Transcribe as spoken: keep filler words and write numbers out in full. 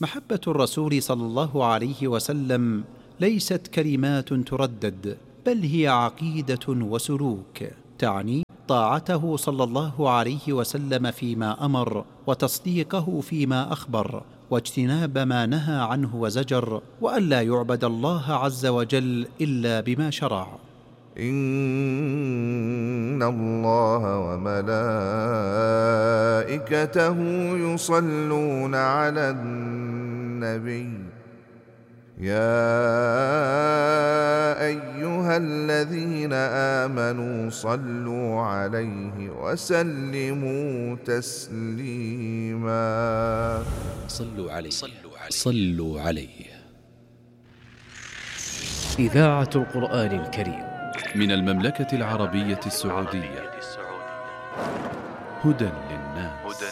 محبة الرسول صلى الله عليه وسلم ليست كلمات تردد، بل هي عقيدة وسلوك، تعني طاعته صلى الله عليه وسلم فيما أمر، وتصديقه فيما أخبر، واجتناب ما نهى عنه وزجر، وألا يعبد الله عز وجل إلا بما شرع. إن الله وملائكته يصلون على النبي يا أيها الذين آمنوا صلوا عليه وسلموا تسليما. صلوا عليه صلوا عليه. إذاعة القرآن الكريم من المملكة العربية السعودية، هدى